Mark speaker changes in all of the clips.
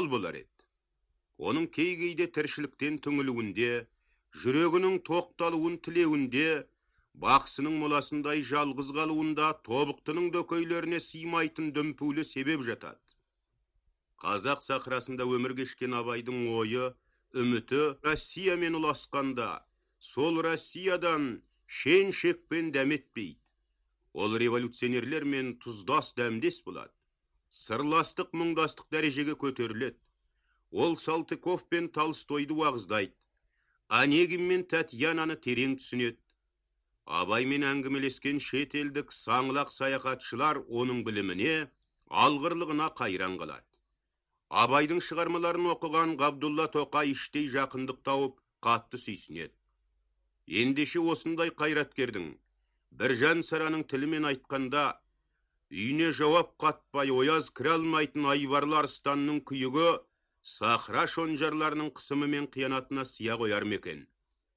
Speaker 1: мал болар еді. Оның кей-кейде тіршіліктен түңілуінде, жүрегінің тоқталуын тілеуінде, бақсының моласындай жалғыз қалуында тобықтының дөкейлеріне сыймайтын дүмпулі себеп жатады. Қазақ сахрасында өмір кешкен Абайдың ойы, үміті Россиямен ұласқанда, сол Россиядан шен-шекпен дәметпейді. Ол революционерлермен тұздас дәмдес болады. Сырластық, мұңдастық дәрежеге көтеріледі. Ол Салтыков пен Толстойды уағыздайды. Онегин мен Татьянаны терең түсінеді. Абаймен әңгімелескен шетелдік саңлақ саяхатшылар оның біліміне, алғырлығына қайран қалады. Абайдың шығармаларын оқыған Ғабдулла Тоқай іштей жақындық тауып, қатты сүйсінеді. Ендеше осындай қайраткердің Біржан Сараның тілімен айтқанда, үйіне жауап қатпай ояз кіре алмайтын Айбарлы Арыстанның күйігі сахра шонжарларының қысымы мен қиянатына сия қояр мекен.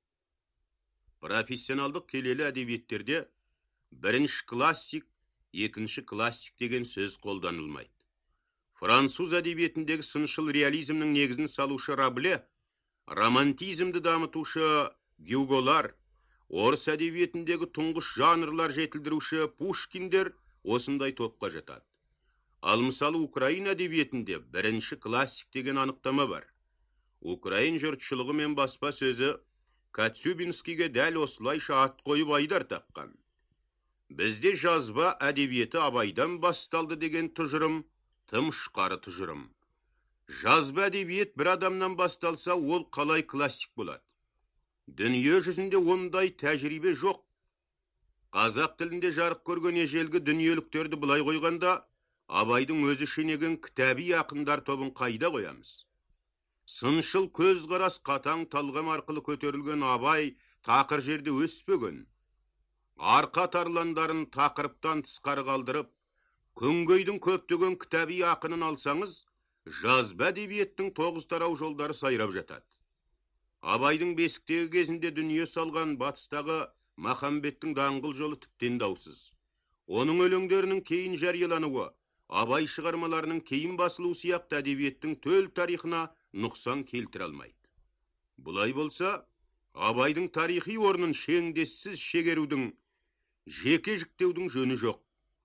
Speaker 1: Профессионалдық келелі әдебиеттерде бірінші классик, екінші классик деген сөз қолданылмайды. Француз әдебиетіндегі сыншыл реализмнің негізін салушы Рабле, романтизмді дамытушы Гюголар, орыс әдебиетіндегі тұңғыш жанрлар жетілдіруші Пушкиндер осындай топқа жатады. Ал мысалы Украин әдебиетінде бірінші классик деген анықтама бар. Украин жұртшылығы мен баспа сөзі Коцюбинскийге дәл осылайша ат қойып айдар таққан. Бізде жазба әдебиеті Абайдан басталды деген тұжырым тым шықары тұжырым. Жазба әдебиет бір адамнан басталса, ол қалай классик болады? Дүние жүзінде ондай тәжірибе жоқ. Қазақ тілінде жарық көрген ежелгі дүниеліктерді былай қойғанда, Абайдың өзі шенеген кітаби ақындар тобын қайда қоямыз? Сыншыл көзқарас қатаң талғам арқылы көтерілген Абай тақыр жерде өспеген. Арқа тарландарын тақырыптан тысқары қалдырып, күнгейдің көптеген кітаби ақынын алсаңыз, жазба әдебиеттің 9 тарау жолдары сайрап жатады. Абайдың бесіктегі кезінде дүние салған батыстағы Махамбеттің даңғыл жолы тіптен даусыз. Оның өлеңдерінің кейін жариялануы, Абай шығармаларының кейін басылу сияқты әдебиеттің төл тарихына нұқсан келтіре алмайды. Бұлай болса, Абайдың тарихи орнын шеңдессіз шегерудің, жеке жіктеудің жөні жоқ.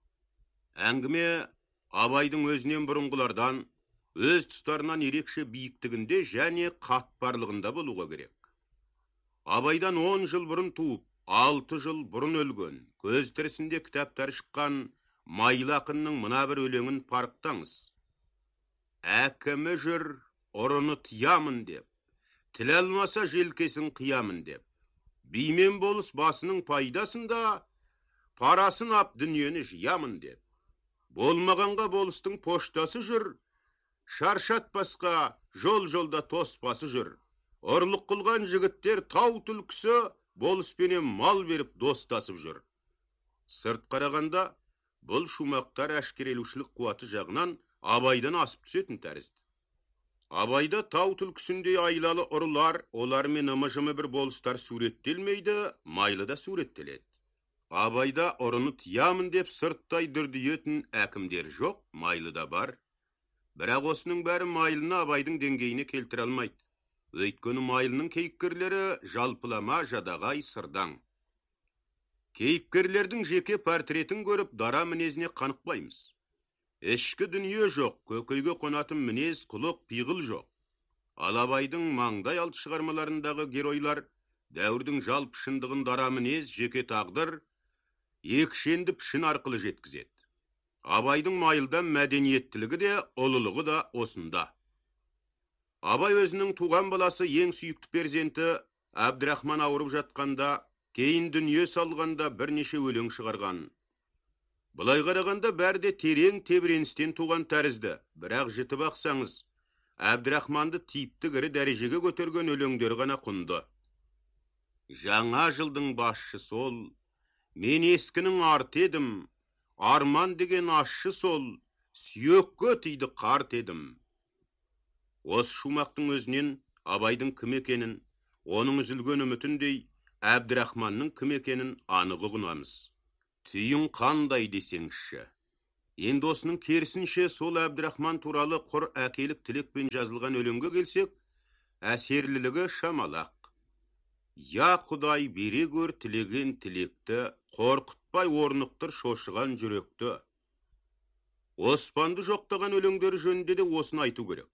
Speaker 1: Әңгіме Абайдың өзінен бұрынғылардан, өз тұстарынан ерекше биіктігінде және қатпарлығында болуға керек. Абайдан 10 жыл бұрын туып, 6 жыл бұрын өлген, көз тірісінде кітаптар шыққан Майлы ақынның мына бір өлеңін парықтаңыз. Әкімі жүр, ұрыны тиямын деп, тіл алмаса желкесін қиямын деп, беймен болыс басының пайдасында, парасын ап дүниені жиямын деп. Болмағанға болыстың поштасы жүр, шаршатпасқа жол-жолда тоспасы жүр. Ұрлық қылған жігіттер тау түлкісі болыспенен мал беріп достасып жүр. Сырт қарағанда, бұл шумақтар әшкерелушілік қуаты жағынан Абайдан асып түсетін тәрізді. Абайда тау түлкісіндей айлалы ұрылар, олармен ымы-жымы бір болыстар суреттелмейді, Майлыда суреттеледі. Абайда ұрыны тиямын деп сырттай дүрдиетін әкімдер жоқ, Майлыда бар. Бірақ осының бәрі Майлыны Абайдың деңгейіне келтіре алмайды. Өйткені Майлының кейіпкерлері жалпылама, жадағай, сырдаң. Кейіпкерлердің жеке портретін көріп, дара мінезіне қанықпаймыз. Ішкі дүние жоқ, көкейге қонатын мінез, құлық, пиғыл жоқ. Ал Абайдың маңдай алты шығармаларындағы геройлар дәуірдің жалпы шындығын дара мінез, жеке тағдыр, екшенді пішін арқылы жеткізеді. Абайдың Майлыдан мәдениеттілігі де, ұлылығы да осында. Абай өзінің туған баласы ең сүйікті перзенті Әбдірахман ауырып жатқанда, кейін дүние салғанда бірнеше өлең шығарған. Бұлай қарағанда бәрде терең тебіреністен туған тәрізді, бірақ жітіп ақсаңыз, Әбдірахманды типті кірі дәрежеге көтерген өлеңдер ғана құнды. Жаңа жылдың басшы сол, мен ескінің арты едім, арман деген ашшы сол, сүйекке тиді қарт едім. Осы шумақтың өзінен Абайдың кім екенін, оның үзілген үмітіндей Әбдірахманның кім екенін анығы ұғынамыз. Түйін қандай десеңізші? Енді осының керісінше сол Әбдірахман туралы құр әкелік тілекпен жазылған өлеңге келсек, әсерлілігі шамалақ. Я Құдай бере көр тілеген тілекті, қорқытпай орнықтыр шошыған жүректі. Оспанды жоқтаған өлеңдері жөнінде де осыны айту керек.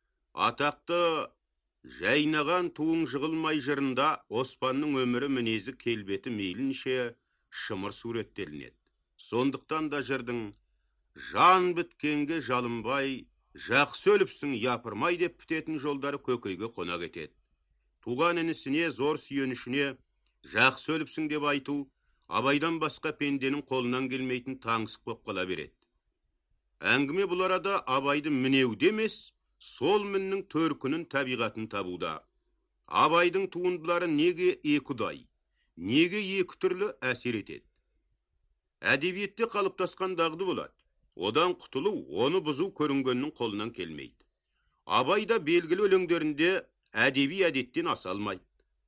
Speaker 1: Атақты жайнаған туың жығылмай жырында Оспанның өмірі мінезі келбеті мейлінше шымыр суреттелінеді. Сондықтан да жырдың жан біткенге жалынбай, жақсы өліпсің япырмай деп бітетін жолдары көкейге қонақ етеді. Туған інісіне, зор сүйенішіне жақсы өліпсің деп айту Абайдан басқа пенденің қолынан келмейтін таңсық боп қала береді. Әңгіме бұл арада Абайды мінеуде емес, сол міннің төркінін табиғатын табуда. Абайдың туындылары неге екідай, неге екі түрлі әсер етеді? Әдебиетте қалыптасқан дағды болады. Одан құтылу, оны бұзу көрінгеннің қолынан келмейді. Абайда белгілі өлеңдерінде әдеби әдеттен аса алмайды.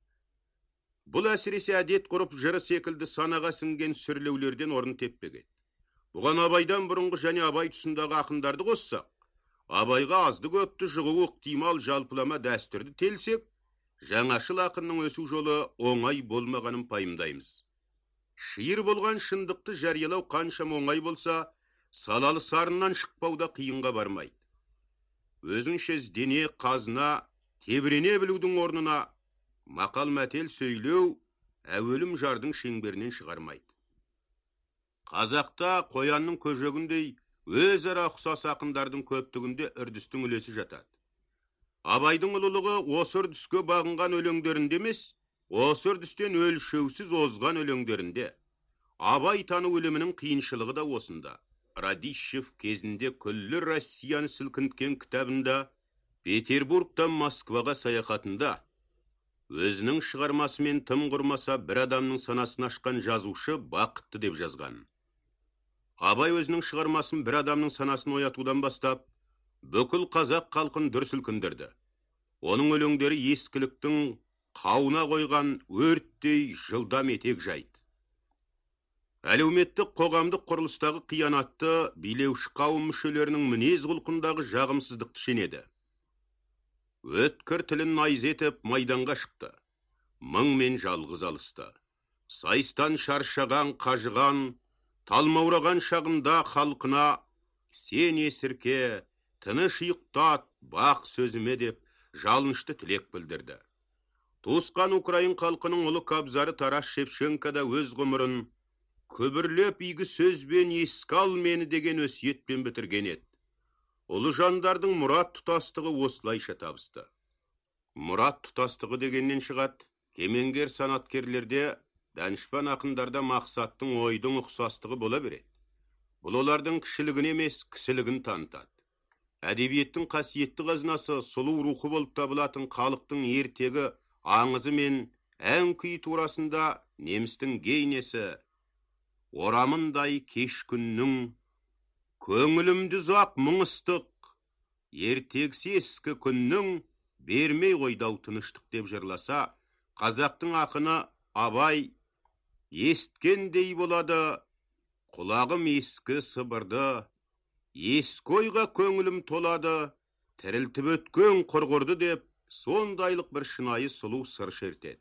Speaker 1: Бұл әсіресе әдет құрып жыры секілді санаға сіңген сүрлеулерден орын теппеген. Бұған Абайдан бұрынғы және Абай тұсындағы ақындарды қоссақ, Абайға азды көпті жығуы ықтимал жалпылама дәстүрді телсек, жаңашыл ақынның өсу жолы оңай болмағанын пайымдаймыз. Шиыр болған шындықты жариялау қанша оңай болса, салалы сарыннан шықпауда қиынға бармайды. Өзіңше іздене, қазына, тебірене білудің орнына мақал мәтел сөйлеу әуелім жардың шеңберінен шығармайды. Қазақта қоянның көжегіндей өзара ұқсас ақындардың көптігінде үрдістің үлесі жатады. Абайдың ұлылығы осы үрдіске бағынған өлеңдерінде емес, осы үрдістен өлшеусіз озған өлеңдерінде. Абай тану өлімінің қиыншылығы да осында. Радищев кезінде күллі Россияны сілкінткен кітабында, Петербургтан Москваға саяхатында, өзінің шығармасымен тым құрмаса бір адамның санасын ашқан жазушы бақытты деп жазған. Абай өзінің шығармасын бір адамның санасын оятудан бастап, бүкіл қазақ халқын дүр сілкіндірді. Оның өлеңдері ескіліктің қауына қойған өрттей жылдам етек жайды. Әлеуметтік қоғамдық құрылыстағы қиянатты билеуші қауым мүшелерінің мінез құлқындағы жағымсыздықты шенеді. Өткір тілін найз етіп майданға шықты. Мыңмен жалғыз алысты. Сайыстан шаршаған, қажыған, талмаураған шағында халқына сен есірке, тыныш ұйықтат, бақ сөзіме деп жалынышты тілек білдірді. Туысқан Украин халқының ұлы қабзары Тарас Шевченко да өз ғұмырын көбірлеп игі сөзбен еске ал мені деген өсиетпен бітірген еді. Ұлы жандардың мұрат тұтастығы осылайша табысты. Мұрат тұтастығы дегеннен шығады, кемеңгер санаткерлерде, данышпан ақындарда мақсаттың ойдың ұқсастығы бола береді. Бұл олардың кішілігін емес, кісілігін танытады. Әдебиеттің қасиетті қазынасы сұлу рухы болып табылатын халықтың ертегі аңызы мен ән күй турасында немістің гейнесі орамындай кеш күннің көңілімді ұзақ мұңыстық, ертегісі ескі күннің бермей қойдау тыныштық деп жырласа, қазақтың ақыны Абай есіткендей болады, құлағым ескі сыбырды, ескі ойға көңілім толады, тірілтіп өткен құрғырды деп, сондайлық бір шынайы сұлу сыр шертеді.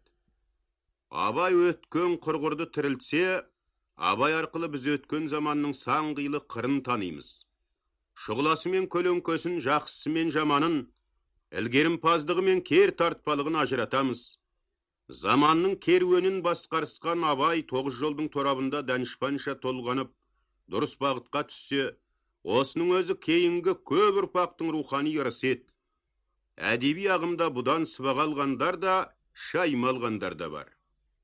Speaker 1: Абай өткен құрғырды тірілтсе, Абай арқылы біз өткен заманның сан қилы қырын танимыз. Шұғыласы мен көлеңкесін, жақсысы мен жаманын, ілгерімпаздығы мен кер тартпалығын ажыратамыз. Заманның керуенін басқарысқан Абай 9 жолдың торабында данышпанша толғанып, дұрыс бағытқа түссе, осының өзі кейінгі көп ұрпақтың рухани ырысы еді. Әдеби ағымда бұдан сыбаға алғандар да, шайма алғандар да бар.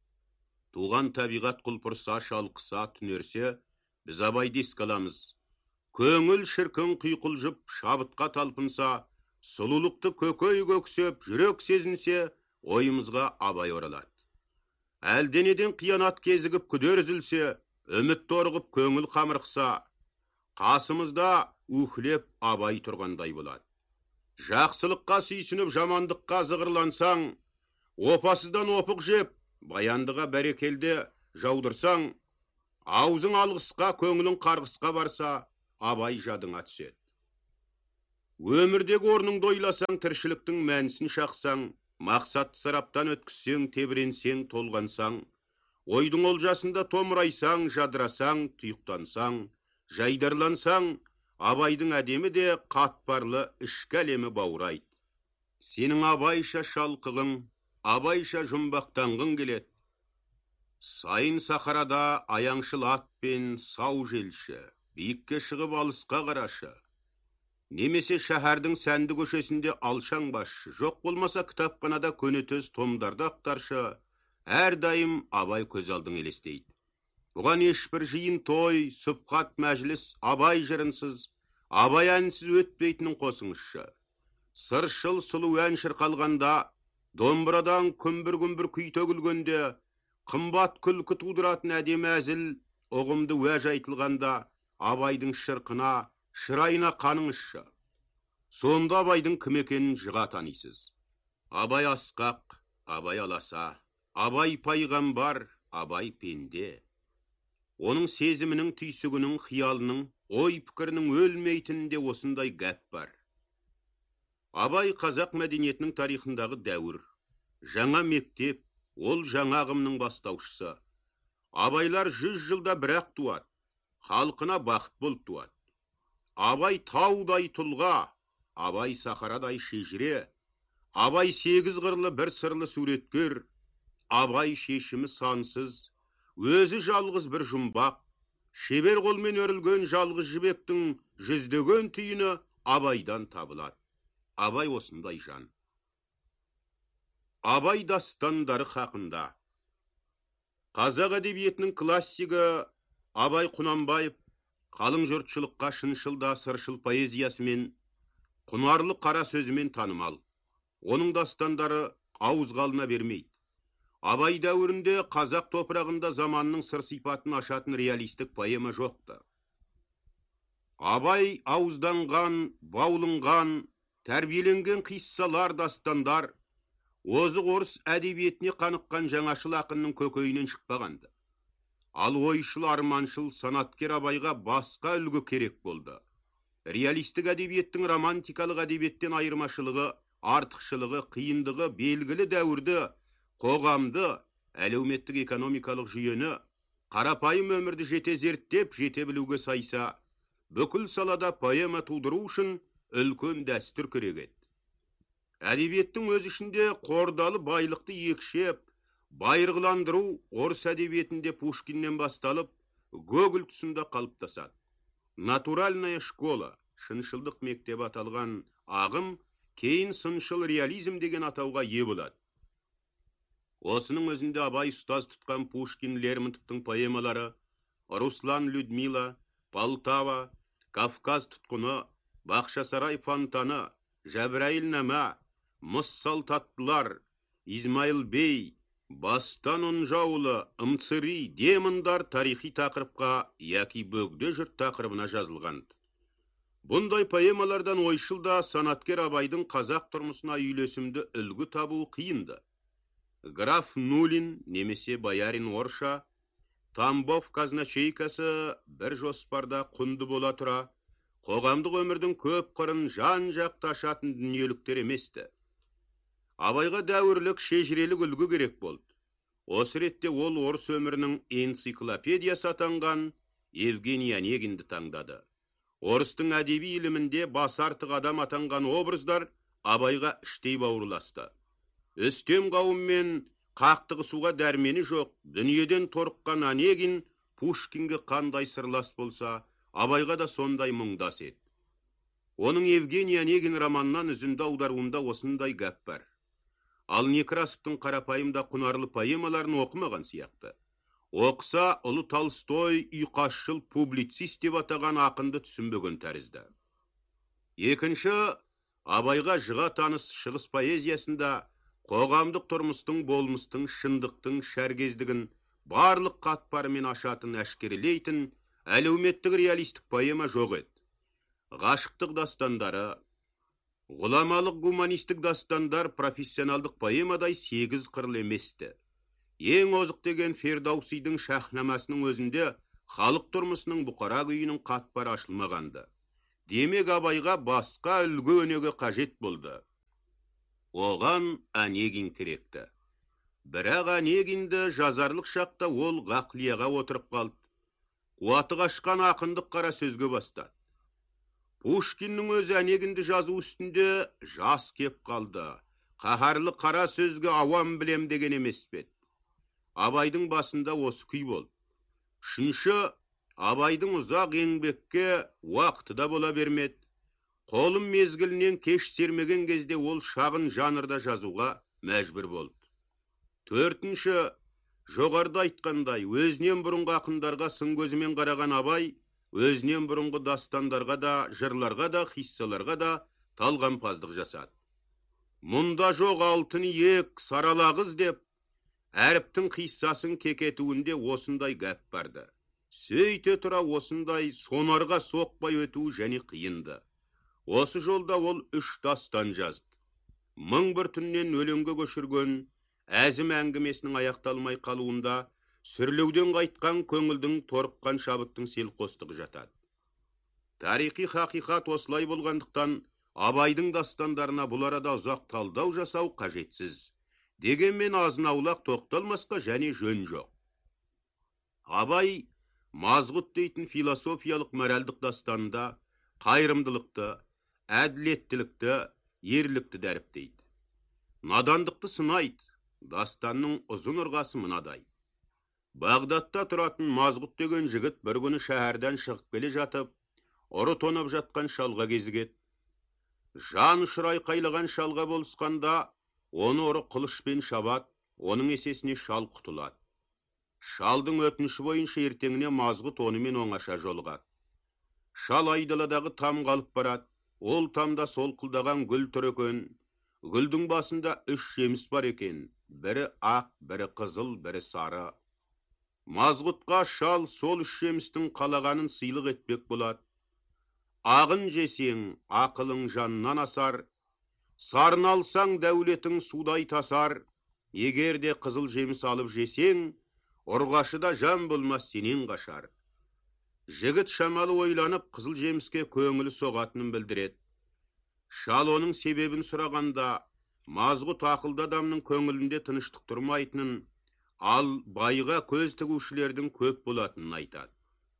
Speaker 1: Туған табиғат құлпырса, шалқыса, түнерсе, біз Абайды еске аламыз. Көңіл шіркін құйқылжып, шабытқа талпынса, сұлулықты көкөй көксеп, жүрек сезінсе, ойымызға Абай оралады. Әлденеден қиянат кезігіп күдер үзілсе, үміт торғып көңіл қамырықса, қасымызда үхлеп Абай тұрғандай болады. Жақсылыққа сүйсініп, жамандыққа зығырлансаң, опасыздан опық жеп, баяндыға бәрекелде жаудырсаң, аузың алғысқа, көңілің қарғысқа барса, абай жадыңа түседі. Өмірдегі орныңды ойласаң, тіршіліктің мәнісін шақсаң, мақсатты сараптан өткізсең, тебіренсең, толғансаң, ойдың олжасында томырайсаң, жадырасаң, тұйықтансаң, жайдарлансаң, абайдың әдемі де қатпарлы ішкі әлемі баурайды. Сенің абайша шалқығың, абайша жұмбақтанғың келеді. Сайын сахарада аяңшыл атпен сау желші, биікке шығып алысқа қарашы. Немесе шәһәрдің сәнді көшесінде алшаң басшы, жоқ болмаса кітапханада көнетөз томдарды ақтаршы, әрдайым абай көз алдың елестейді. Бұған ешбір жиын той, сұхбат мәжіліс абай жырынсыз, абай әнсіз өтпейтінін қосыңызшы. Сыршыл сұлу ән шырқалғанда, домбырадан күмбір-күмбір күй төгілгенде, қымбат күлкі тудыратын әдемі әзіл, ұғымды уәж айтылғанда, абайдың шырқына, шырайына қаныңызшы. Сонда абайдың кім екенін жыға танисыз. Абай асқақ, абай аласа, абай пайғамбар, абай пенде. Оның сезімінің, түйсігінің, қиялының, ой пікірінің өлмейтінінде осындай гәп бар. Абай қазақ мәдениетінің тарихындағы дәуір, жаңа мектеп, ол жаңа ағымның бастаушысы. Абайлар 100 жылда бірақ туады, халқына бақыт болып туады. Абай таудай тұлға, абай сахарадай шежіре, абай 8 қырлы бір сырлы суреткер, абай шешімі сансыз, өзі жалғыз бір жұмбақ, шебер қолмен өрілген жалғыз жібектің жүздеген түйіні абайдан табылады. Абай осындай жан. Абай дастандары хақында. Қазақ әдебиетінің классигі Абай Құнанбаев қалың жұртшылыққа шыншылда сыршыл поэзиясымен, құнарлы қара сөзімен танымал. Оның дастандары ауызға алына бермейді. Абай дәуірінде қазақ топырағында заманның сыр сипатын ашатын реалистік поэма жоқты. Абай ауызданған, баулынған, тәрбиеленген қиссалар, дастандар, озық орыс әдебиетіне қаныққан жаңашыл ақынның көкейінен шықпағанды. Ал ойшыл, арманшыл, санаткер Абайға басқа үлгі керек болды. Реалистік әдебиеттің романтикалық әдебиеттен айырмашылығы, артықшылығы, қиындығы белгілі дәуірді, қоғамды, әлеуметтік экономикалық жүйені, қарапайым өмірді жете зерттеп, жете білуге сайса, бүкіл салада поэма тудыру үшін үлкен дәстүр керек еді. Әдебиеттің өз ішінде қордалы байлықты екшеп, байырғыландыру орыс әдебиетінде Пушкиннен басталып, Гоголь тұсында қалыптасады. Натуральная школа, шыншылдық мектебі аталған ағым, кейін сыншыл реализм деген атауға ие болады. Осының өзінде Абай ұстаз тұтқан Пушкин, Лермонтовтың поэмалары, Руслан, Людмила, Полтава, Кавказ тұтқыны, Бақшасарай фонтаны, Жәбірәйіл нәмә, Мұссал таттылар, Измаил бей, Бастан ұнжаулы, Ымцыри, демондар тарихи тақырыпқа, яки бөгде жұрт тақырыбына жазылғанды. Бұндай поэмалардан ойшылда санаткер Абайдың қазақ тұрмысына үйлесімді үлгі табу қиынды. Граф Нулин немесе Боярин Орша, Тамбов казначейкасы бір жоспарда құнды бола тұра, қоғамдық өмірдің көп қырын жан-жақты ашатын дүниеліктер еместі. Абайға дәуірлік шежірелік үлгі керек болды. Осы ретте ол орыс өмірінің энциклопедиясы атанған Евгений Онегинді таңдады. Орыстың әдеби илімінде басартық адам атанған образдар Абайға іштей бауырласты. Үстем қауыммен қақтығысуға дәрмені жоқ, дүниеден торыққан Онегин Пушкинге қандай сырлас болса, Абайға да сондай мұңдас еді. Оның Евгений Онегин романнан үзінді аударуында осындай гәп бар. Ал Некрасовтың қарапайымда құнарлы поэмаларын оқымаған сияқты. Оқыса, ұлы Толстой үйқасшыл публицист деп атаған ақынды түсінбеген тәрізді. Екінші, Абайға жыға таныс шығыс поэзиясында қоғамдық тұрмыстың, болмыстың, шындықтың, шәргездігін барлық қатпарымен ашатын, әшкерелейтін әлеуметтік реалистік поэма жоқ еді. Ғашықтық дастандары, ғұламалық гуманистік дастандар профессионалдық поэмадай 8 қырлы еместі. Ең озық деген Фердаусидің Шахнамасының өзінде халық тұрмысының бұқара күйінің қатпары ашылмағанды. Демек Абайға басқа үлгі өнеге қажет болды. Оған Онегин керекті. Бірақ Онегинді жазарлық шақта ол ғақлияға отырып қалды. Қуаты қашқан ақындық қара сөзге бастады. Пушкиннің өзі Онегинді жазу үстінде жас кеп қалды. Қаһарлы қара сөзге ауам білем деген емес пе еді. Абайдың басында осы күй болды. Үшінші, Абайдың ұзақ еңбекке уақыты да бола бермеді. Қолым мезгілінен кеш сермеген кезде ол шағын жанрда жазуға мәжбүр болды. Төртінші, жоғарыда айтқандай, өзінен бұрынғы ақындарға сын көзімен қараған Абай, өзінен бұрынғы дастандарға да, жырларға да, қиссаларға да талғампаздық жасады. Мұнда жоқ алтын иек, саралағыз деп, әріптің қиссасын кекетуінде осындай гәп барды. Сөйте тұра осындай сонарға соқпай өтуі және қиынды. Осы жолда ол 3 дастан жазды. Мың бір түннен өлеңге көшірген әзім әңгімесінің аяқталмай қалуында сүрлеуден қайтқан көңілдің торыққан шабыттың селқостығы жатады. Тарихи хақиқат осылай болғандықтан Абайдың дастандарына бұл арада ұзақ талдау жасау қажетсіз. Дегенмен азынаулақ тоқталмасқа және жөн жоқ. Абай Мазғұт дейтін философиялық моральдық дастанында қайырымдылықты, әділеттілікті, ерлікті дәріптейді. Надандықты сынайды. Дастанның ұзын ырғасы мынадай. Бағдатта тұратын Мазғұт деген жігіт бір күні шәһәрден шығып келе жатып, ұры тонып жатқан шалға кезігеді. Жан ұшырай қайлаған шалға болысқанда, оны ұры қылышпен шабады, оның есесіне шал құтылады. Шалдың өтініші бойынша ертеңіне Мазғұт онымен оңаша жолығады. Шал айдаладағы там қалып барады. Ол тамда солқылдаған гүл тұр екен. Гүлдің басында 3 жеміс бар екен. Бірі ақ, бірі қызыл, бірі сары. Мазғұтқа шал сол 3 жемістің қалағанын сыйлық етпек болады. Ағын жесең, ақылың жаннан асар. Сарын алсаң, дәулетің судай тасар. Егер де қызыл жеміс алып жесең, ұрғашыда жан болмас сенен қашар. Жігіт шамалы ойланып, қызыл жеміске көңілі соғатынын білдіреді. Шал оның себебін сұрағанда, Мазғұт ақылды адамның көңілінде тыныштық тұрмайтынын, ал байға көз тігушілердің көп болатынын айтады.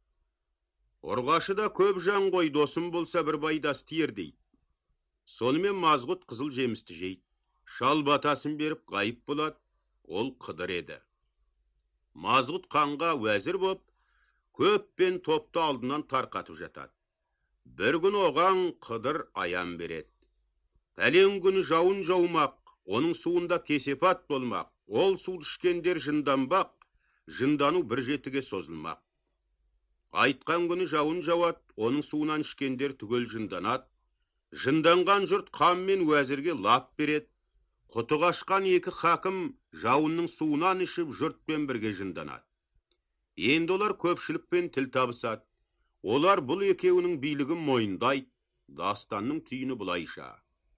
Speaker 1: Ұрғашыда көп жан ғой, досым болса бір байдас тиер дейді. Сонымен Мазғұт қызыл жемісті жейді. Шал батасын беріп ғайып болады, ол Қыдыр еді. Мазғұт қанға уәзір боп, көп пен топты алдынан тарқатып жатады. Бір күн оған Қыдыр аян береді. Пәлен күні жауын жаумақ, оның суында кесепат болмақ, ол суды ішкендер жынданбақ, жындану бір жетіге созылмақ. Айтқан күні жауын жауады, оның суынан ішкендер түгел жынданады. Жынданған жұрт қан мен уәзірге лап береді. Құты қашқан 2 хакім жауынның суынан ішіп жұртпен бірге жынданады. Енді олар көпшілікпен тіл табысады. Олар бұл екеуінің билігін мойындайды. Дастанның түйіні бұлайша.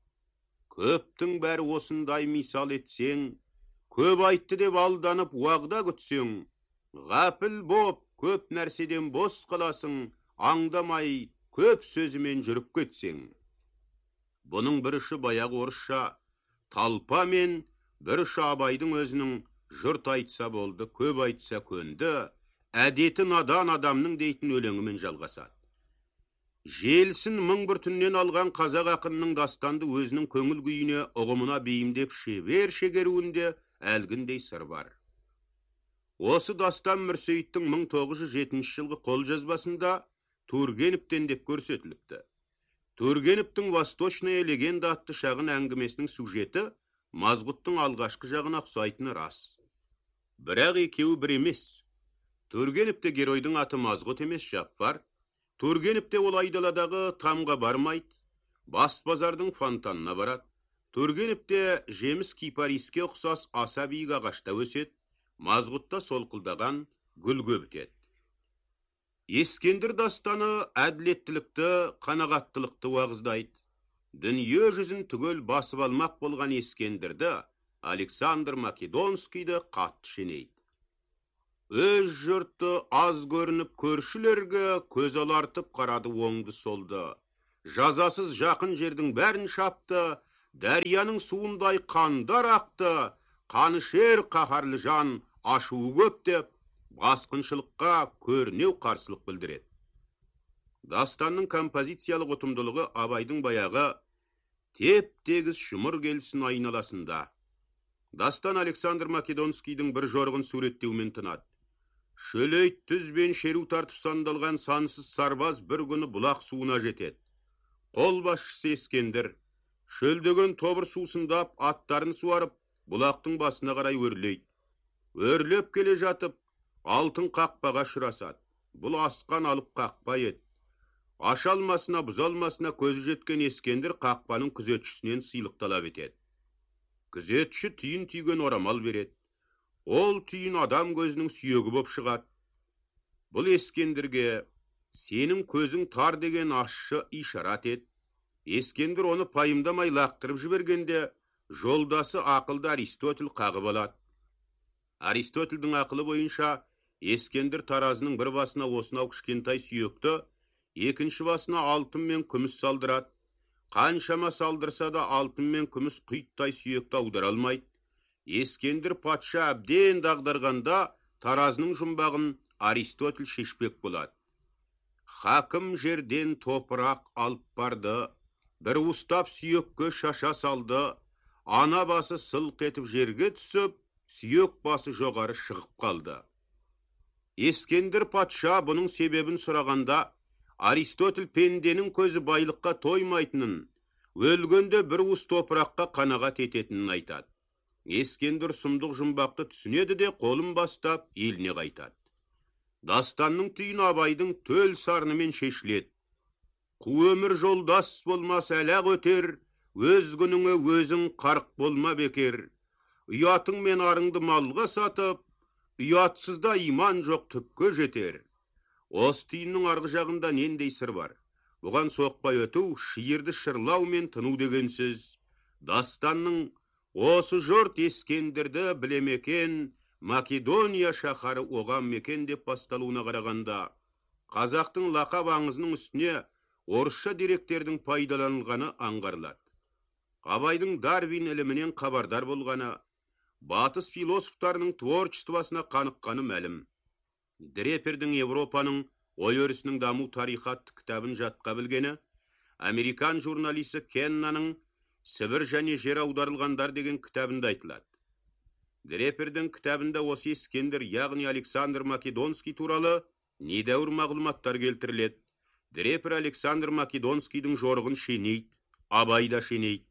Speaker 1: Көптің бәрі осындай мисал етсең, көп айтты деп алданып уағда күтсең, ғапіл боп көп нәрседен бос қаласың, аңдамай көп сөзімен жүріп кетсең. Бұның бір ұшы баяғы орысша, талпа мен бір ұшы Абайдың өзінің жұрт айтса болды, көп айтса көнді, әдеті надан адамның дейтін өлеңімен жалғасады. Желсін мың бір түннен алған қазақ ақынның дастанды өзінің көңіл күйіне ұғымына бейімдеп шебер шегеруінде әлгіндей сыр бар. Осы дастан Мүрсейіттің 1907 жылғы қолжазбасында Тургеневтен деп көрсетіліпті. Тургеневтің «Восточная легенда» атты шағын әңгімесінің сюжеті Мазғұттың алғашқы жағына ұқсайтыны рас. Бірақ екеуі бір емес. Тургеневте геройдың аты Мазғұт емес, Жаппар. Тургеневте ол айдаладағы тамға бармайды, бас базардың фонтанына барады. Тургеневте жеміс кипариске ұқсас аса биік ағашта өседі, Мазғұтта солқылдаған гүлге бітеді. Ескендір дастаны әділеттілікті, қанағаттылықты уағыздайды. Дүние жүзін түгел басып алмақ болған Ескендірді Александр Македонскийді қатты шенейді. Өз жұрты аз көрініп көршілерге көз алартып қарады оңды солды. Жазасыз жақын жердің бәрін шапты, дәрияның суындай қандар ақты, қанышер қаһарлы жан ашуы көп деп, басқыншылыққа көрнеу қарсылық білдіреді. Дастанның композициялық ұтымдылығы Абайдың баяғы теп-тегіс жұмыр келсін айналасында. Дастан Александр Македонскийдің бір жорғын суреттеумен тынады. Шөлейт түзбен шеру тартып сандалған сансыз сарбаз бір күні бұлақ суына жетеді. Қол басшысы Ескендір, шөлдеген тобыр сусындап, аттарын суарып, бұлақтың басына қарай өрлейді. Өрлеп келе жатып, алтын қақпаға шырасады. Бұл асқан алып қақпа еді. Ашалмасына, бұзалмасына көзі жеткен Ескендір қақпаның күзетшісінен сыйлық талап етеді. Күзетші түйін түйген орамал береді. Ол түйін адам көзінің сүйегі боп шығады. Бұл Ескендірге сенің көзің тар деген ащы ишарат еді. Ескендір оны пайымдамай лақтырып жібергенде, жолдасы ақылды Аристотель қағып алады. Аристотельдің ақылы бойынша Ескендір таразының бір басына осынау кішкентай сүйекті, екінші басына алтын мен күміс салдырады. Қаншама салдырса да алтын мен күміс құйттай сүйекті аудара алмайды. Ескендір патша әбден дағдарғанда таразының жұмбағын Аристотель шешпек болады. Хакім жерден топырақ алып барды, бір ұстап сүйекке шаша салды, ана басы сылқ етіп жерге түсіп, сүйек басы жоғары шығып қалды. Ескендір патша бұның себебін сұрағанда, Аристотель пенденің көзі байлыққа тоймайтынын, өлгенде бір уыс топыраққа қанағат ететінін айтады. Ескендір сұмдық жұмбақты түсінеді де қолын бастап еліне қайтады. Дастанның түйін Абайдың төл сарынымен шешіледі. Қу өмір жолдас болмас әләқ өтер, өз күніңе өзің қарық болма бекер. Ұятың мен арыңды малға сатып, ұятсызда иман жоқ түпке жетер. Осы түйіннің арғы жағында нендей сыр бар? Бұған соқпай өту, шиырды шырлау мен тыну деген сөз. Дастанның осы жұрт Ескендірді білемекен, Македония шаһары оған мекен деп басталуына қарағанда, қазақтың лақап аңызының үстіне орысша деректердің пайдаланылғаны аңғарылады. Абайдың Дарвин ілімінен хабардар болғаны, батыс философтарының творчествосына қаныққаны мәлім. Дрепердің Европаның ой өрісінің даму тарихы атты кітабын жатқа білгені, американ журналисі Кеннаның Сібір және жер аударылғандар деген кітабында айтылады. Дрепердің кітабында осы Ескендір, яғни Александр Македонский туралы недәуір мағлұматтар келтіріледі. Дрепер Александр Македонскийдің жорығын шенейді, Абай да шенейді.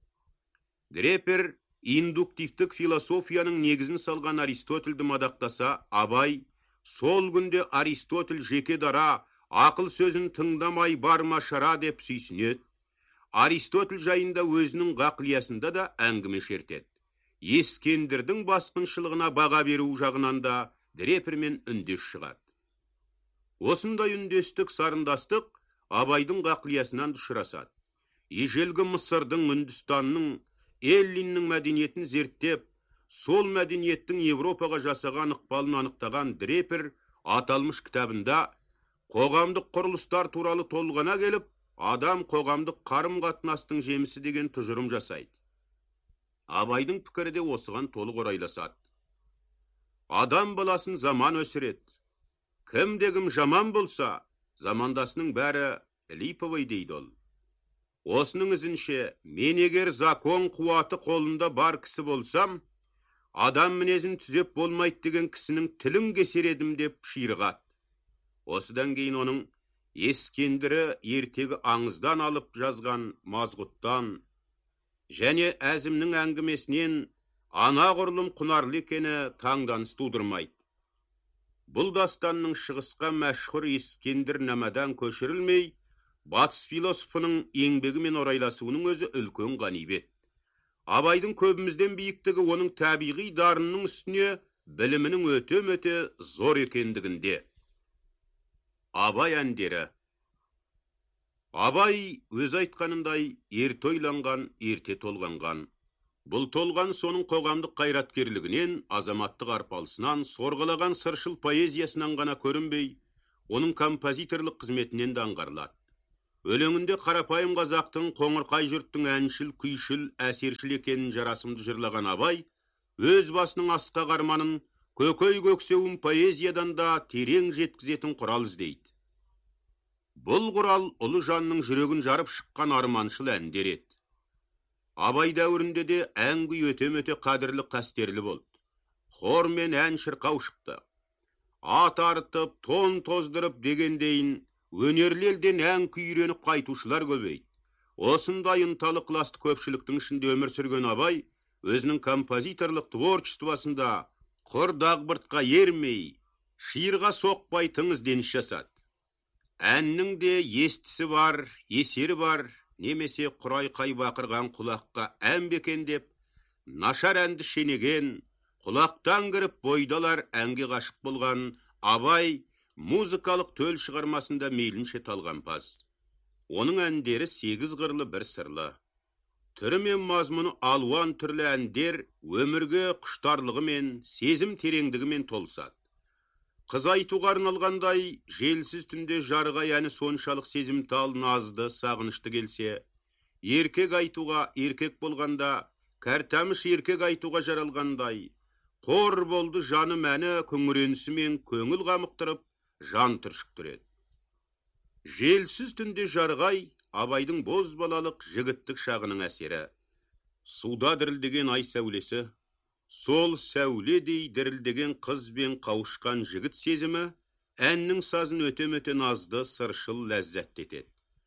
Speaker 1: Дрепер индуктивтік философияның негізін салған Аристотельді мадақтаса, Абай сол күнде Аристотель жеке дара, ақыл сөзін тыңдамай барма шара деп сүйсінеді. Аристотель жайында өзінің ғақлиясында да әңгіме шертеді. Ескендірдің басқыншылығына баға беру жағынан да Дрепермен үндес шығады. Осындай үндестік, сарындастық Абайдың ғақлиясынан ұшырасады. Ежелгі Мысырдың, Үндістанның, Эллиннің мәдениетін зерттеп, сол мәдениеттің Европаға жасаған ықпалын анықтаған Дрепер аталмыш кітабында қоғамдық құрылыстар туралы толғана келіп, адам қоғамдық қарым қатынастың жемісі деген тұжырым жасайды. Абайдың пікірі де осыған толық орайласады. Адам баласын заман өсіреді. Кім-дегім жаман болса, замандасының бәрі липовый дейді ол. Осының ізінше, мен егер закон қуаты қолында бар кісі болсам, адам мінезін түзеп болмайды деген кісінің тілін кесер едім деп ширығады. Осыдан кейін оның Ескендірі ертегі аңыздан алып жазған Мазғұттан және Әзімнің әңгімесінен анағұрлым құнарлы екені таңданыс тудырмайды. Бұл дастанның шығысқа мәшһүр Ескендір намадан көшірілмей, батыс философының еңбегімен орайласуының өзі үлкен ғанибет. Абайдың көбімізден биіктігі оның табиғи дарынның үстіне білімінің өте-мөте зор екендігінде. Абай әндері. Абай өз айтқанындай ерте ойланған, ерте толғанған. Бұл толған соның қоғамдық қайраткерлігінен, азаматтық арпалысынан, сорғылаған сыршыл поэзиясынан ғана көрінбей, оның композиторлық қызметінен де аңғарылады. Өлеңінде қарапайым қазақтың, қоңырқай жұрттың әншіл, күйшіл, әсершіл екенін жарасымды жырлаған Абай, өз басының асқақ арманын, көкөй көксеуін поэзиядан да терең жеткізетін құрал іздейді. Бұл құрал ұлы жанның жүрегін жарып шыққан арманшыл әндер еді. Абай дәуірінде де ән күй өте-мөте қадірлі қастерлі болды. Хор мен ән шырқау шықты. Ат арытып, тон тоздырып дегендейін, өнерлі елден ән күй үйреніп қайтушылар көбейді. Осындай ынталы ықыласты көпшіліктің ішінде өмір сүрген Абай, өзінің композиторлық творчествосында құр дағбыртқа ермей, шиырға соқпай тыңыз деніш жасады. Әннің де естісі бар, есері бар, немесе құрай-қай бақырған құлаққа ән бекен деп, нашар әнді шенеген, құлақтан кіріп бойдалар әнге ғашық болған Абай музыкалық төл шығармасында мейлінше талғампаз. Оның әндері 8 қырлы бір сырлы. Түрі мен мазмұны алуан түрлі әндер өмірге құштарлығы мен сезім тереңдігімен толысады. Қыз айтуға арналғандай, желсіз түнде жарғай әні соншалық сезімтал, назды, сағынышты келсе, еркек айтуға еркек болғанда, кәртамыш еркек айтуға жаралғандай, қор болды жаным әні күңіренісімен көңіл қамықтырып, жан түршіктіреді. Желсіз түнде жарғай Абайдың бозбалалық жігіттік шағының әсері. Суда дірілдеген ай сәулесі, сол сәуледей дірілдеген қыз бен қауышқан жігіт сезімі әннің сазын өте-мөте назды, сыршыл ләззат етеді.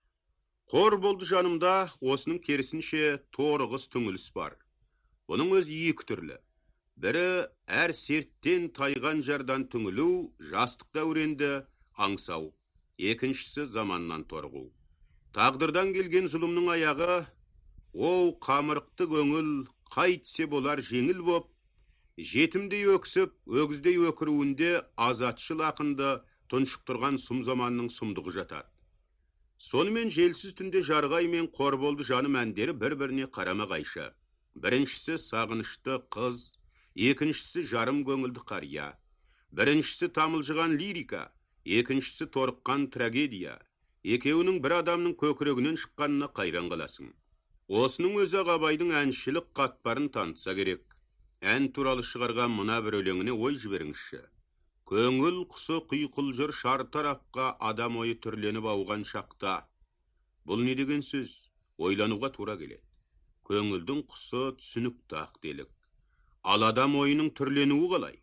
Speaker 1: Қор болды жанымда осының керісінше торығыз түңіліс бар. Бұның өзі екі түрлі. Бірі әр серттен тайған жардан түңілу, жастық дәуренді аңсау. Екіншісі заманнан торығу. Тағдырдан келген зұлымның аяғы, оу қамырықты көңіл, қайтсе болар жеңіл боп, жетімдей өксіп, өгіздей өкіруінде азатшыл ақынды тұншықтырған сұм заманның сұмдығы жатады. Сонымен желсіз түнде жарғай мен қор болды жаным әндері бір-біріне қарама қайшы. Біріншісі сағынышты қыз, екіншісі жарым көңілді қария. Біріншісі тамылжыған лирика, екіншісі торыққан трагедия. Екеуінің бір адамның көкірегінен шыққанына қайран қаласың. Осының өзі Абайдың әншілік қатпарын танытса керек. Ән туралы шығарған мына бір өлеңіне ой жіберіңізші. Көңіл құсы құйқылжыр шар тарапқа адам ойы түрленіп ауған шақта. Бұл не деген сөз? Ойлануға тура келеді. Көңілдің құсы түсінікті ақ делік. Ал адам ойының түрленуі қалай?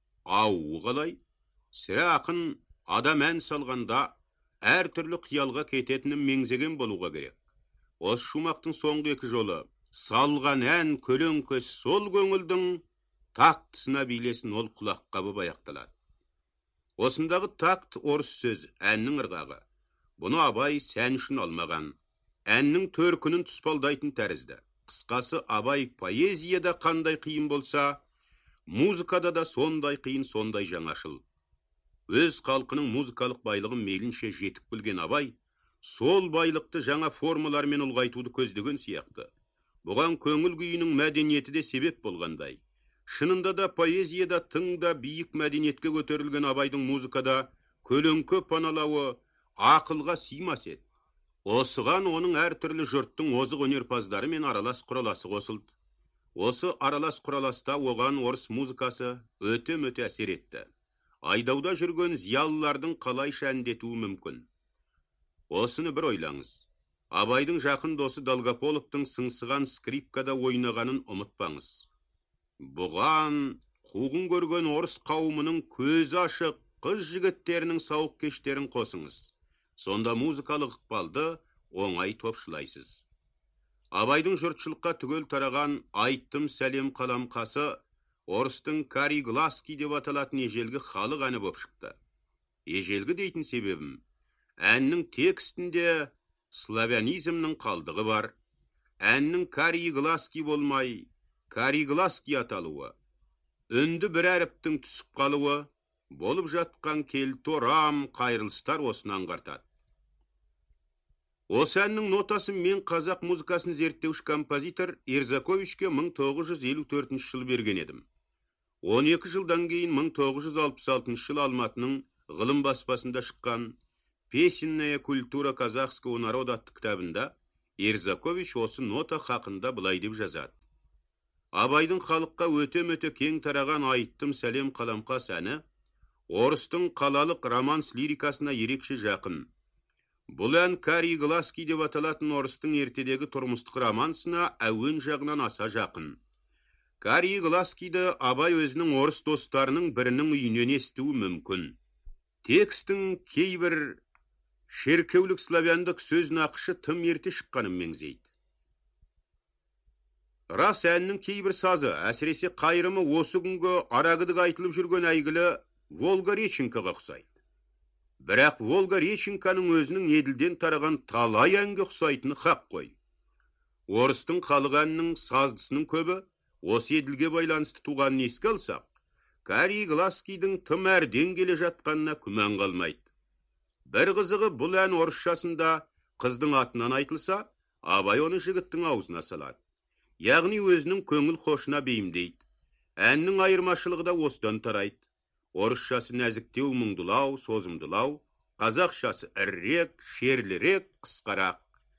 Speaker 1: Ауы қалай? Сірә ақын адам ән салғанда әр түрлі қиялға кететінін меңзеген болуға керек. Осы шумақтың соңғы екі жолы, салған ән көлен көз сол көңілдің тақтысына билесін ол құлаққа боп аяқталады. Осындағы такт орыс сөз, әннің ырғағы. Бұны Абай сән үшін алмаған. Әннің төркінін тұспалдайтын тәрізді. Қысқасы Абай поэзияда қандай қиын болса, музыкада да сондай қиын, сондай жаңашыл. Өз халқының музыкалық байлығын мейлінше жетік білген Абай, сол байлықты жаңа формалармен ұлғайтуды көздеген сияқты. Бұған көңіл күйінің мәдениеті де себеп болғандай. Шынында да поэзияда тыңда биік мәдениетке көтерілген Абайдың музыкада көлеңке паналауы ақылға сыймас еді. Осыған оның әр түрлі жұрттың озық өнерпаздары мен аралас құраласы қосылды. Осы аралас құраласта оған орыс музыкасы өте-мөте әсер етті. Айдауда жүрген зиялылардың қалайша әндетуі мүмкін. Осыны бір ойлаңыз. Абайдың жақын досы Долгополовтың сыңсыған скрипкада ойнағанын ұмытпаңыз. Бұған қуғын көрген орыс қауымының көзі ашық қыз жігіттерінің сауық кештерін қосыңыз. Сонда музыкалық ықпалды оңай топшылайсыз. Абайдың жұртшылыққа түгел тараған айттым сәлем қаламқасы орыстың Кари Гласки деп аталатын ежелгі халық әні боп шықты. Ежелгі дейтін себебім, әннің текстінде славянизмнің қалдығы бар. Әннің Кари Гласки болмай, Кари Гласки аталуы, үнді бір әріптің түсіп қалуы, болып жатқан келторам қайрылыстар осыны аңғартады. Осы әннің нотасын мен қазақ музыкасын зерттеуші композитор Ерзаковичке 1954 жыл берген едім. 12 жылдан кейін 1966 жыл Алматының ғылым баспасында шыққан «Песенная культура казахского народа» атты кітабында Ерзакович осы нота хақында былай деп жазады. Абайдың халыққа өте-мөте кең тараған «Айттым сәлем қаламқас» әні орыстың қалалық романс лирикасына ерекше жақын. Бұл ән Карий Глаский деп аталатын орыстың ертедегі тұрмыстық романсына әуен жағынан аса жақын. Карий Гласкийді Абай өзінің орыс достарының бірінің үйінен естуі мүмкін. Текстің кейбір шеркеулік славяндық сөз нақышы тым ерте шыққанын меңзейді. Рас, әннің кейбір сазы, әсіресе қайырымы осы күнгі арагідік айтылып жүрген әйгілі Волга Реченкаға ұқсайды. Бірақ Волга Реченканың өзінің еділден тараған талай әнге ұқсайтыны хақ қой. Орыстың халық әнінің саздысының көбі осы еділге байланысты туғанын еске алсақ, Карий Гласкийдің тым әрден келе жатқанына күмән қалмайды. Бір қызығы, бұл ән орысшасында қыздың атынан айтылса, Абай оны жігіттің аузына салады. Яғни өзінің көңіл қошына бейімдейді. Әннің айырмашылығы да осыдан тарайды. Орысшасы нәзіктеу, мұңдылау, созымдылау, қазақшасы ірірек, шерлірек, қысқарақ.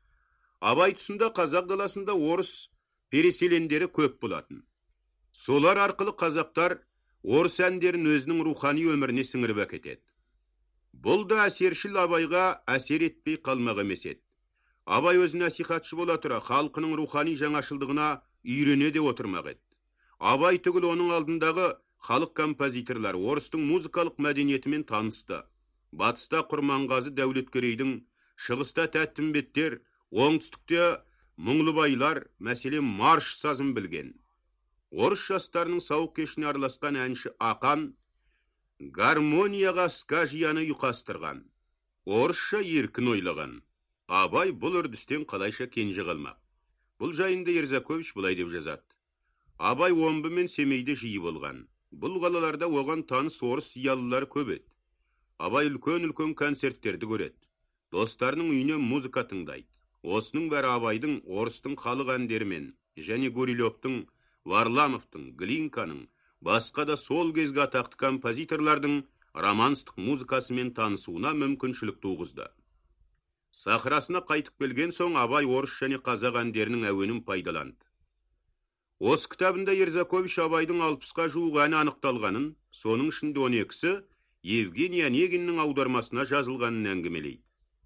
Speaker 1: Абай тұсында қазақ даласында орыс переселендері көп болатын. Солар арқылы қазақтар орыс әндерін өзінің рухани өміріне сіңіріп әкетеді. Бұл да әсершіл Абайға әсер етпей қалмақ емес еді. Абай өзі насихатшы бола тұра халқының рухани жаңашылдығына үйрене де отырмақ еді. Абай түгіл оның алдындағы халық композиторлар орыстың музыкалық мәдениетімен танысты. Батыста Құрманғазы Дәулеткерейдің, шығыста Тәттімбеттер, оңтүстікте Мұңлыбайлар, мәселен марш сазын білген. Орыс жастарының сауық кешіне араласқан әнші Ақан гармонияға скажияны ұйқастырған. Орысша еркін ойлаған. Абай бұл үрдістен қалайша кенже қалмақ. Бұл жайында Ерзакович былай деп жазады. Абай Омбы мен Семейде жиі болған. Бұл қалаларда оған таныс орыс зиялылар көп еді. Абай үлкен-үлкен концерттерді көреді. Достарының үйіне музыка тыңдайды. Осының бәрі Абайдың орыстың халық әндерімен және Гурилевтің, Варламовтың, Глинканың, басқа да сол кезгі атақты композиторлардың романстық музыкасымен танысуына мүмкіншілік туғызды. Сахрасына қайтып келген соң Абай орыс және қазақ әндерінің әуенін пайдаланды. Осы кітабында Ерзакович Абайдың 60-қа жуық әні анықталғанын, соның ішінде 12-сі Евгений Онегиннің аудармасына жазылғанын әңгімелейді.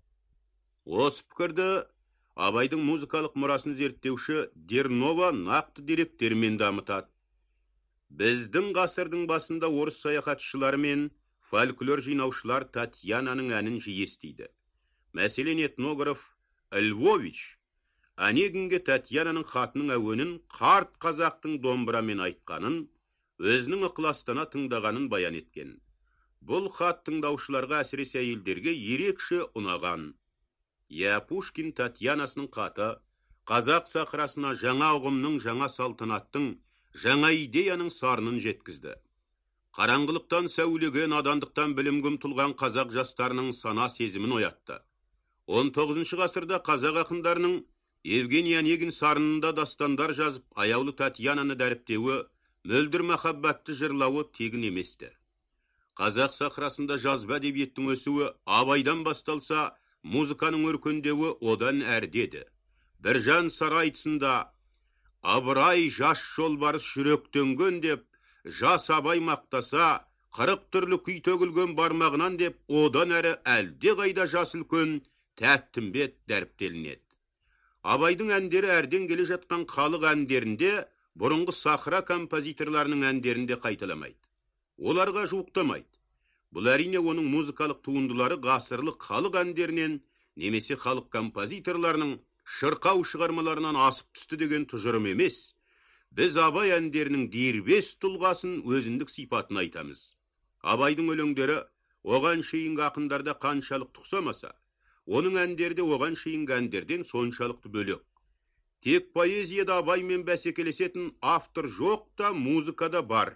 Speaker 1: Осы пікірді Абайдың музыкалық мұрасын зерттеуші Дернова нақты деректермен дамытады. Біздің ғасырдың басында орыс саяхатшылары мен фольклор жинаушылар Татьянаның әнін жиі естиді. Мәселен, этнограф Львович Онегинге Татьянаның хатының әуенін қарт қазақтың домбырамен айтқанын, өзінің ықыластана тыңдағанын баян еткен. Бұл хат тыңдаушыларға әсіресе әйелдерге ерекше ұнаған. Пушкин Татьянасының хаты қазақ сахрасына жаңа ұғымның, жаңа салтанаттың, жаңа идеяның сарынын жеткізді. Қараңғылықтан сәулеген, надандықтан білімге ұмтылған қазақ жастарының сана сезімін оятты. 19 ғасырда қазақ ақындарының Евгений Онегин сарынында дастандар жазып, аяулы Татьянаны дәріптеуі, мөлдір махаббатты жырлауы тегін еместі. Қазақ сахрасында жазба әдебиеттің өсуі Абайдан басталса, музыканың өркендеуі одан әрдеді. Біржан Сара айтысында «Абырай жас жолбарыс жүректенген» деп, жас Абай мақтаса, 40 түрлі күй төгілген бармағынан деп, одан әрі әлде қайда жас үлкен Тәттімбет дәріптелінеді. Абайдың әндері әрден келе жатқан халық әндерінде, бұрынғы сахра композиторларының әндерінде қайталамайды. Оларға жуықтамайды. Бұл әрине оның музыкалық туындылары ғасырлық халық әндерінен немесе халық композиторларының шырқау шығармаларынан асып түсті деген тұжырым емес. Біз Абай әндерінің дербес тұлғасын, өзіндік сипатын айтамыз. Абайдың өлеңдері оған шейінгі ақындарда қаншалықты ұқсамаса, оның әндерде оған шейінгі әндерден соншалықты бөлек. Тек поэзияда Абаймен бәсекелесетін автор жоқ та, музыкада бар.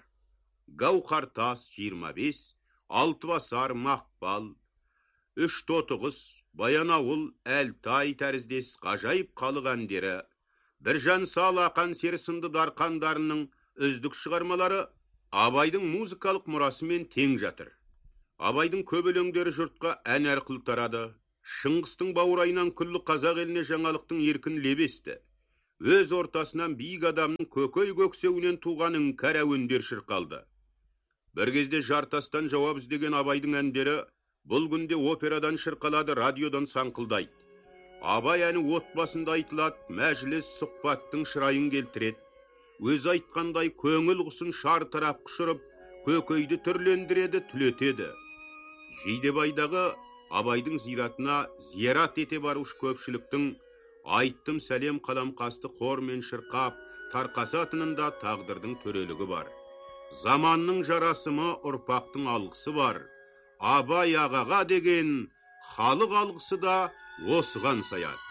Speaker 1: Гауһартас 25, Алтыбасар, Мақпал, Үш тотығыз, Баянауыл, Әлтай тәріздес ғажайып халық әндері, Біржан Сал ақан сері сынды дарқандарының үздік шығармалары Абайдың музыкалық мұрасымен тең жатыр. Абайдың көп өлеңдері жұртқа ән арқылы тарады. Шыңғыстың бауырайынан күллі қазақ еліне жаңалықтың еркін лебесті. Өз ортасынан биік адамның көкөй көксеуінен туған іңкәр әуендер шырқалды. Бір кезде жартастан жауап іздеген Абайдың әндері бұл күнде операдан шырқалады, радиодан саңқылдайды. Абай әні отбасында айтылады, мәжіліс сұхбаттың шырайын келтіреді. Өз айтқандай көңіл құсын шартарап құшырып, көкөйді түрлендіреді, түлетеді. Жидебайдағы Абайдың зиратына зиярат ете баруш көпшіліктің айттым сәлем қаламқасты хормен шырқап, тарқасатынында тағдырдың төрелігі бар. Заманның жарасымы, ұрпақтың алғысы бар. Абай ағаға деген халық алғысы да осыған саяды.